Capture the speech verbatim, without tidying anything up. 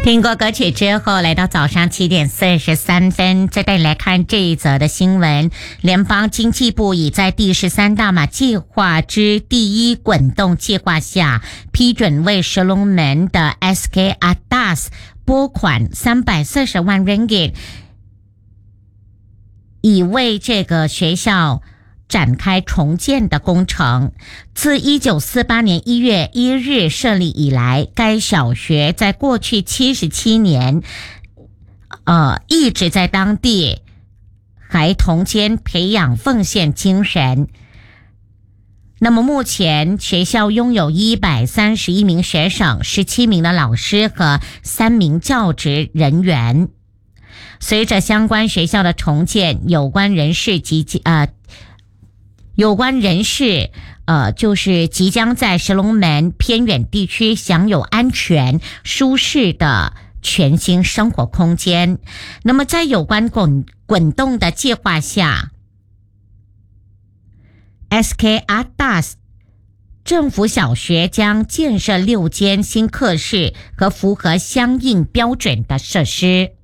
听过歌曲之后，来到早上七点四十三分，再带来看这一则的新闻。联邦经济部已在第十三大马计划之第一滚动计划下，批准为石龙门的 S K Adas 拨款三百四十万 ringgit， 以为这个学校展开重建的工程。自一九四八年一月一日设立以来，该小学在过去七十七年呃，一直在当地孩童间培养奉献精神。那么目前学校拥有一百三十一名学生、十七名的老师和三名教职人员。随着相关学校的重建，有关人士及呃有关人士呃，就是即将在石龙门偏远地区享有安全、舒适的全新生活空间。那么在有关滚滚动的计划下， S K Adas 政府小学将建设六间新课室和符合相应标准的设施。